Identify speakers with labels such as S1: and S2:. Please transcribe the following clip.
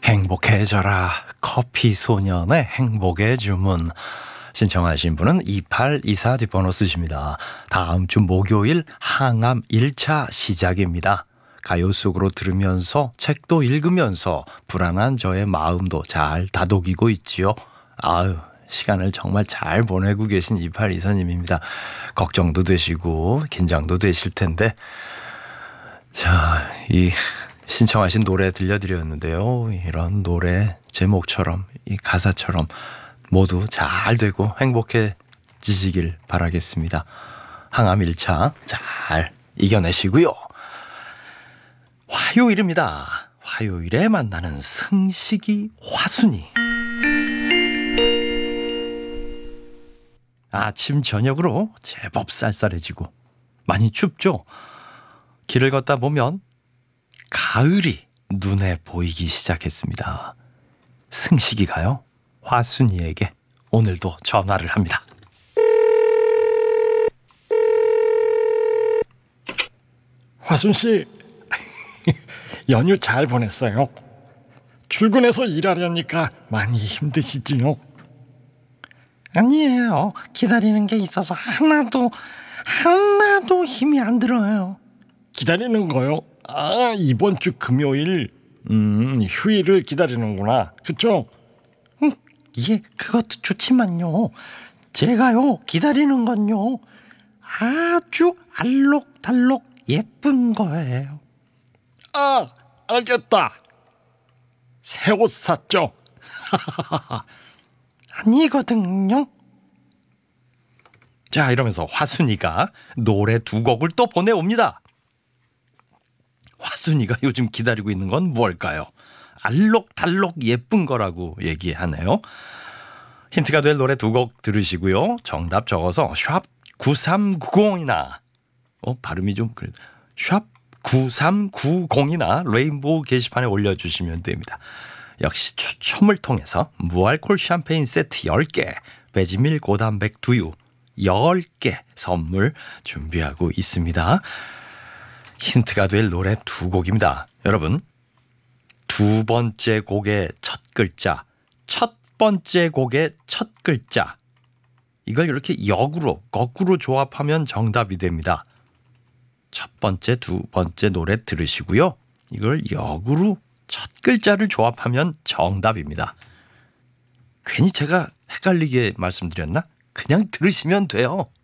S1: 행복해져라 커피 소년의 행복의 주문 신청하신 분은 2824 뒷번호 쓰십니다. 다음 주 목요일 항암 1차 시작입니다. 가요 속으로 들으면서 책도 읽으면서 불안한 저의 마음도 잘 다독이고 있지요. 아유, 시간을 정말 잘 보내고 계신 2824님입니다. 걱정도 되시고 긴장도 되실 텐데, 자, 이 신청하신 노래 들려드렸는데요. 이런 노래 제목처럼 이 가사처럼 모두 잘 되고 행복해지시길 바라겠습니다. 항암 1차 잘 이겨내시고요. 화요일입니다. 화요일에 만나는 승식이 화순이. 아침 저녁으로 제법 쌀쌀해지고 많이 춥죠. 길을 걷다 보면 가을이 눈에 보이기 시작했습니다. 승식이가요, 화순이에게 오늘도 전화를 합니다.
S2: 화순씨, 연휴 잘 보냈어요? 출근해서 일하려니까 많이 힘드시지요?
S3: 아니에요. 기다리는 게 있어서 하나도 힘이 안 들어요.
S2: 기다리는 거요? 아, 이번 주 금요일 휴일을 기다리는구나. 그쵸?
S3: 예, 그것도 좋지만요. 제가요, 기다리는 건요, 아주 알록달록 예쁜 거예요.
S2: 아, 알겠다. 새 옷 샀죠?
S3: 아니거든요.
S1: 자, 이러면서 화순이가 노래 두 곡을 또 보내옵니다. 화순이가 요즘 기다리고 있는 건 뭘까요? 알록달록 예쁜 거라고 얘기하네요. 힌트가 될 노래 두 곡 들으시고요. 정답 적어서 샵 9390이나 발음이 좀 그래도 샵 9390이나 레인보우 게시판에 올려주시면 됩니다. 역시 추첨을 통해서 무알콜 샴페인 세트 10개, 베지밀 고단백 두유 10개 선물 준비하고 있습니다. 힌트가 될 노래 두 곡입니다. 여러분, 두 번째 곡의 첫 글자, 첫 번째 곡의 첫 글자, 이걸 이렇게 역으로 거꾸로 조합하면 정답이 됩니다. 첫 번째, 두 번째 노래 들으시고요. 이걸 역으로 첫 글자를 조합하면 정답입니다. 괜히 제가 헷갈리게 말씀드렸나? 그냥 들으시면 돼요.